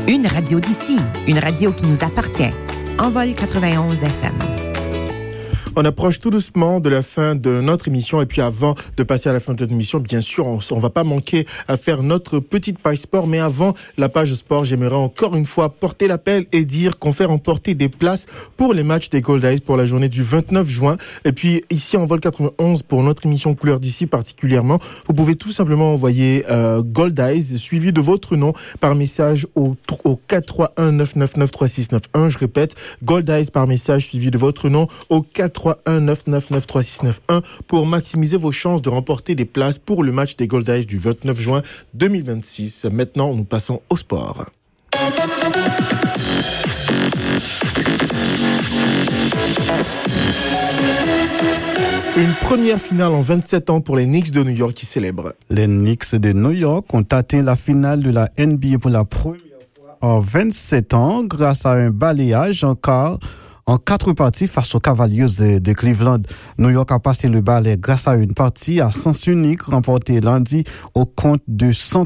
Une radio d'ici, une radio qui nous appartient. Envol 91 FM. On approche tout doucement de la fin de notre émission et puis avant de passer à la fin de notre émission, bien sûr, on va pas manquer à faire notre petite page sport, mais avant la page sport, j'aimerais encore une fois porter l'appel et dire qu'on fait remporter des places pour les matchs des Gold Eyes pour la journée du 29 juin. Et puis ici en Vol 91 pour notre émission Couleur d'ici particulièrement, vous pouvez tout simplement envoyer Gold Eyes suivi de votre nom par message au 431-999-3691. Je répète, Gold Eyes par message suivi de votre nom au 431-999-3691 pour maximiser vos chances de remporter des places pour le match des Gold Eyes du 29 juin 2026. Maintenant, nous passons au sport. Une première finale en 27 ans pour les Knicks de New York qui célèbrent. Les Knicks de New York ont atteint la finale de la NBA pour la première fois en 27 ans grâce à un balayage en quart en 4 parties face aux Cavaliers de Cleveland. New York a passé le balai grâce à une partie à sens unique remportée lundi au compte de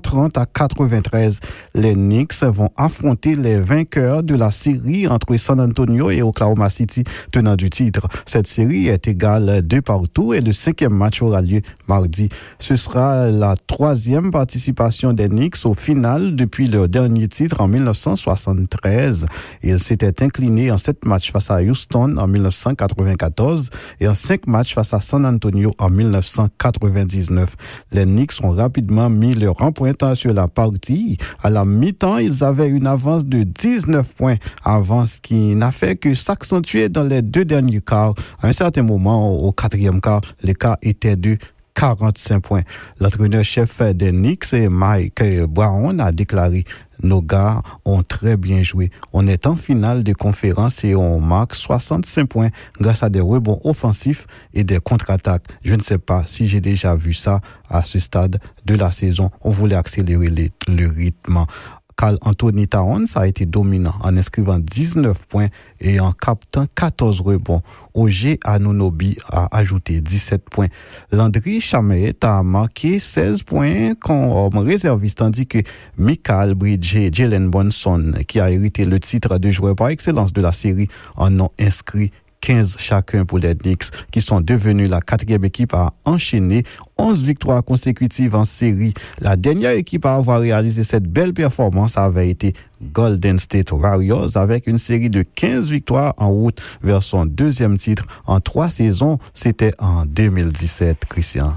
130-93. Les Knicks vont affronter les vainqueurs de la série entre San Antonio et Oklahoma City, tenant du titre. Cette série est égale 2-2 et le 5e match aura lieu mardi. Ce sera la 3e participation des Knicks au final depuis leur dernier titre en 1973. Ils s'étaient inclinés en 7 matchs face à Houston en 1994 et en 5 matchs face à San Antonio en 1999. Les Knicks ont rapidement mis leur empreinte sur la partie. À la mi-temps, ils avaient une avance de 19 points, avance qui n'a fait que s'accentuer dans les 2 derniers quarts. À un certain moment, au 4e quart, l'écart était de 45 points. L'entraîneur-chef des Knicks, Mike Brown, a déclaré: nos gars ont très bien joué. On est en finale de conférence et on marque 65 points grâce à des rebonds offensifs et des contre-attaques. Je ne sais pas si j'ai déjà vu ça à ce stade de la saison. On voulait accélérer le rythme. Karl Anthony Towns a été dominant en inscrivant 19 points et en captant 14 rebonds. OG Anunoby a ajouté 17 points. Landry Shamet a marqué 16 points comme réserviste, tandis que Michael Bridges et Jalen Brunson, qui a hérité le titre de joueur par excellence de la série, en ont inscrit 15 chacun pour les Knicks, qui sont devenus la 4e équipe à enchaîner 11 victoires consécutives en série. La dernière équipe à avoir réalisé cette belle performance avait été Golden State Warriors, avec une série de 15 victoires en route vers son 2e titre en 3 saisons. C'était en 2017, Christian.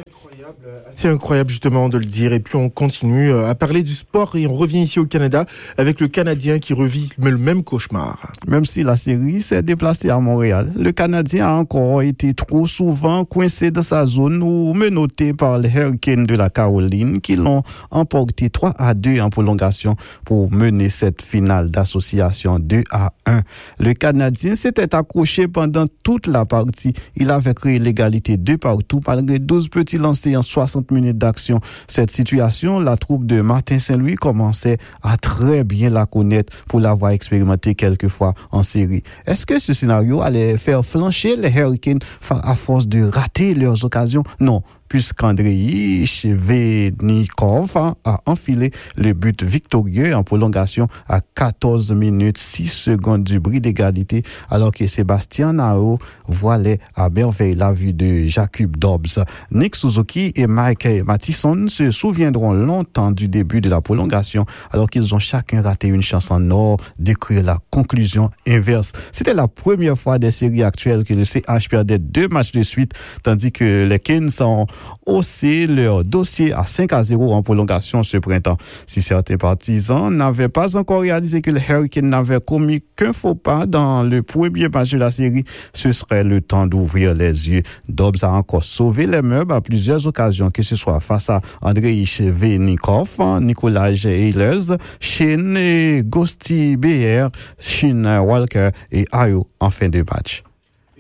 C'est incroyable justement de le dire. Et puis on continue à parler du sport et on revient ici au Canada avec le Canadien qui revit le même cauchemar. Même si la série s'est déplacée à Montréal, le Canadien a encore été trop souvent coincé dans sa zone ou menotté par les Hurricanes de la Caroline qui l'ont emporté 3-2 en prolongation pour mener cette finale d'association 2-1. Le Canadien s'était accroché pendant toute la partie. Il avait créé l'égalité 2-2 malgré 12 petits lancers en 60 minutes d'action. Cette situation, la troupe de Martin Saint-Louis commençait à très bien la connaître pour l'avoir expérimenté quelques fois en série. Est-ce que ce scénario allait faire flancher les Hurricanes à force de rater leurs occasions? Non, puisqu'Andrei Shevchenko a enfilé le but victorieux en prolongation à 14 minutes 6 secondes du bris d'égalité, alors que Sébastien Nao voilait à merveille la vue de Jakub Dobbs. Nick Suzuki et Mike Matheson se souviendront longtemps du début de la prolongation, alors qu'ils ont chacun raté une chance en or d'écrire la conclusion inverse. C'était la première fois des séries actuelles que le CH perdait 2 matchs de suite, tandis que les Kings ont haussé leur dossier à 5-0 en prolongation ce printemps. Si certains partisans n'avaient pas encore réalisé que les Hurricanes n'avaient commis qu'un faux pas dans le premier match de la série, ce serait le temps d'ouvrir les yeux. Dobbs a encore sauvé les meubles à plusieurs occasions, que ce soit face à Andrei Shevchenko, Nicolas Ehlers, Shane Gosti Beyer, Shane Walker et Ayo en fin de match.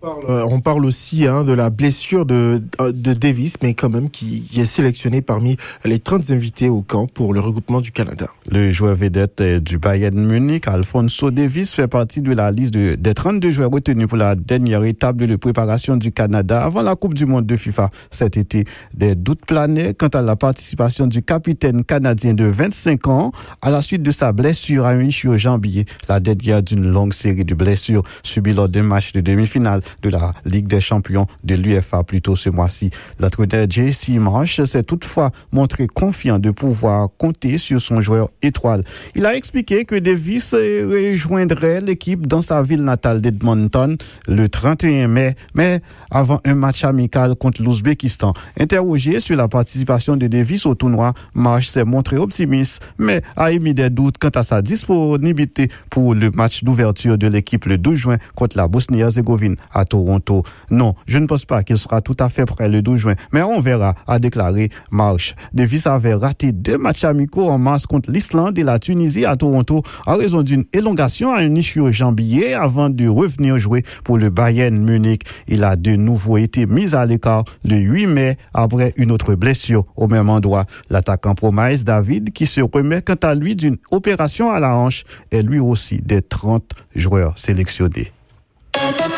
On parle aussi de la blessure de Davis, mais quand même qui est sélectionné parmi les 30 invités au camp pour le regroupement du Canada. Le joueur vedette du Bayern Munich, Alphonso Davies, fait partie de la liste des 32 joueurs retenus pour la dernière étape de préparation du Canada avant la Coupe du Monde de FIFA cet été. Des doutes planaient quant à la participation du capitaine canadien de 25 ans à la suite de sa blessure à un ischio-jambier, la dernière d'une longue série de blessures subies lors d'un match de demi-finale de la Ligue des champions de l'UEFA plus tôt ce mois-ci. L'entraîneur JC Marsh s'est toutefois montré confiant de pouvoir compter sur son joueur étoile. Il a expliqué que Davis rejoindrait l'équipe dans sa ville natale d'Edmonton le 31 mai, mais avant un match amical contre l'Ouzbékistan. Interrogé sur la participation de Davis au tournoi, Marsh s'est montré optimiste, mais a émis des doutes quant à sa disponibilité pour le match d'ouverture de l'équipe le 12 juin contre la Bosnie-Herzégovine à Toronto. Non, je ne pense pas qu'il sera tout à fait prêt le 12 juin, mais on verra, a déclaré Marsh. Davis avait raté 2 matchs amicaux en mars contre l'Islande et la Tunisie à Toronto en raison d'une élongation à un ischio-jambier avant de revenir jouer pour le Bayern Munich. Il a de nouveau été mis à l'écart le 8 mai après une autre blessure au même endroit. L'attaquant Promise David, qui se remet quant à lui d'une opération à la hanche, est lui aussi des 30 joueurs sélectionnés.